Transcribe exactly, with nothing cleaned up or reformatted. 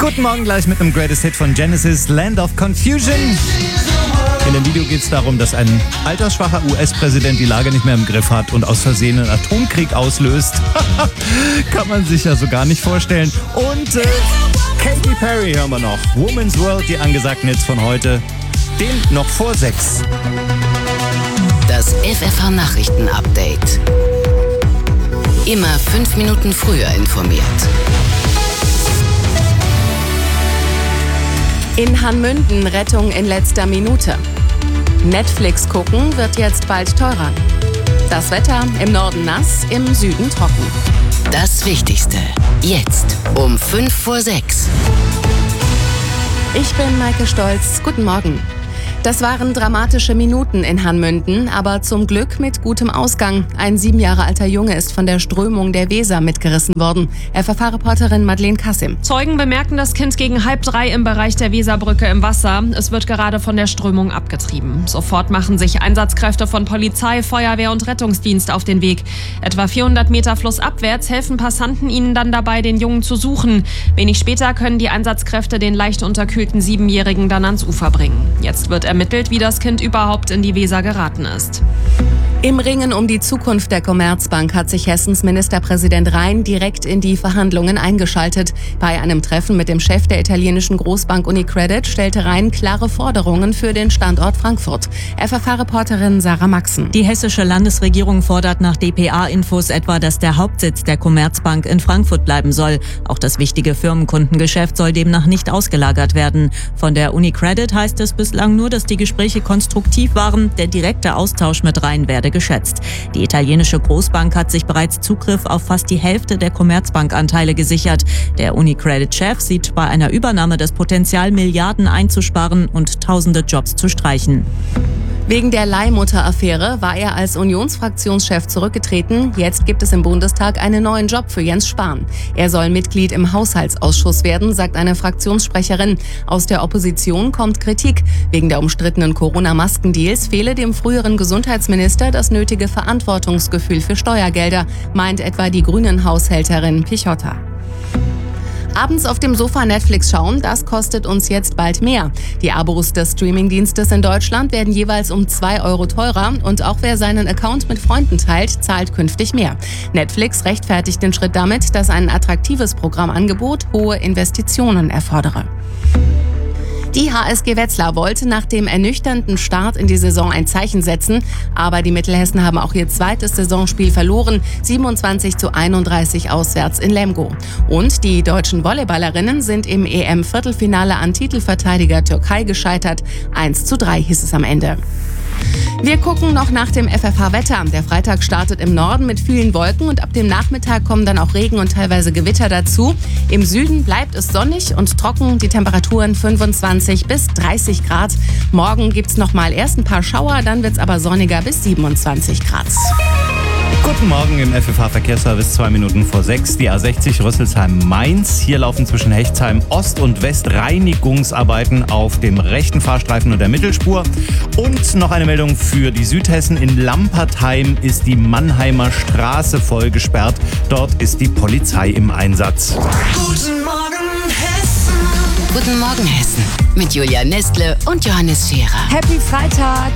Guten Morgen gleich mit einem Greatest Hit von Genesis, Land of Confusion. In dem Video geht es darum, dass ein altersschwacher U S-Präsident die Lage nicht mehr im Griff hat und aus Versehen einen Atomkrieg auslöst. Kann man sich ja so gar nicht vorstellen. Und äh, Katy Perry hören wir noch. Woman's World, die angesagten Hits von heute. Den noch vor sechs. Das F F H-Nachrichten-Update. Immer fünf Minuten früher informiert. In Hanmünden Rettung in letzter Minute. Netflix gucken wird jetzt bald teurer. Das Wetter im Norden nass, im Süden trocken. Das Wichtigste jetzt um fünf vor sechs. Ich bin Maike Stolz. Guten Morgen. Das waren dramatische Minuten in Hanmünden, aber zum Glück mit gutem Ausgang. Ein sieben Jahre alter Junge ist von der Strömung der Weser mitgerissen worden. F F H-Reporterin Madeleine Kassim. Zeugen bemerken das Kind gegen halb drei im Bereich der Weserbrücke im Wasser. Es wird gerade von der Strömung abgetrieben. Sofort machen sich Einsatzkräfte von Polizei, Feuerwehr und Rettungsdienst auf den Weg. Etwa vierhundert Meter flussabwärts helfen Passanten ihnen dann dabei, den Jungen zu suchen. Wenig später können die Einsatzkräfte den leicht unterkühlten Siebenjährigen dann ans Ufer bringen. Jetzt wird ermittelt, wie das Kind überhaupt in die Weser geraten ist. Im Ringen um die Zukunft der Commerzbank hat sich Hessens Ministerpräsident Rhein direkt in die Verhandlungen eingeschaltet. Bei einem Treffen mit dem Chef der italienischen Großbank Unicredit stellte Rhein klare Forderungen für den Standort Frankfurt. F F H-Reporterin Sarah Maxen. Die hessische Landesregierung fordert nach D P A-Infos etwa, dass der Hauptsitz der Commerzbank in Frankfurt bleiben soll. Auch das wichtige Firmenkundengeschäft soll demnach nicht ausgelagert werden. Von der Unicredit heißt es bislang nur, dass die Gespräche konstruktiv waren. Der direkte Austausch mit Rhein werde geschätzt. Die italienische Großbank hat sich bereits Zugriff auf fast die Hälfte der Commerzbank-Anteile gesichert. Der Unicredit-Chef sieht bei einer Übernahme das Potenzial, Milliarden einzusparen und tausende Jobs zu streichen. Wegen der Leihmutter-Affäre war er als Unionsfraktionschef zurückgetreten. Jetzt gibt es im Bundestag einen neuen Job für Jens Spahn. Er soll Mitglied im Haushaltsausschuss werden, sagt eine Fraktionssprecherin. Aus der Opposition kommt Kritik. Wegen der umstrittenen Corona-Maskendeals fehle dem früheren Gesundheitsminister das nötige Verantwortungsgefühl für Steuergelder, meint etwa die Grünen-Haushälterin Pichotta. Abends auf dem Sofa Netflix schauen, das kostet uns jetzt bald mehr. Die Abos des Streamingdienstes in Deutschland werden jeweils um zwei Euro teurer und auch wer seinen Account mit Freunden teilt, zahlt künftig mehr. Netflix rechtfertigt den Schritt damit, dass ein attraktives Programmangebot hohe Investitionen erfordere. Die H S G Wetzlar wollte nach dem ernüchternden Start in die Saison ein Zeichen setzen, aber die Mittelhessen haben auch ihr zweites Saisonspiel verloren, siebenundzwanzig zu einunddreißig auswärts in Lemgo. Und die deutschen Volleyballerinnen sind im E M-Viertelfinale an Titelverteidiger Türkei gescheitert, eins zu drei hieß es am Ende. Wir gucken noch nach dem F F H-Wetter. Der Freitag startet im Norden mit vielen Wolken und ab dem Nachmittag kommen dann auch Regen und teilweise Gewitter dazu. Im Süden bleibt es sonnig und trocken, die Temperaturen fünfundzwanzig bis dreißig Grad. Morgen gibt's noch mal erst ein paar Schauer, dann wird's aber sonniger bis siebenundzwanzig Grad. Guten Morgen im F F H-Verkehrsservice, zwei Minuten vor sechs. Die A sechzig Rüsselsheim-Mainz. Hier laufen zwischen Hechtsheim Ost und West Reinigungsarbeiten auf dem rechten Fahrstreifen und der Mittelspur. Und noch eine Meldung für die Südhessen. In Lampertheim ist die Mannheimer Straße voll gesperrt. Dort ist die Polizei im Einsatz. Guten Morgen Hessen. Guten Morgen Hessen mit Julia Nestle und Johannes Scherer. Happy Freitag!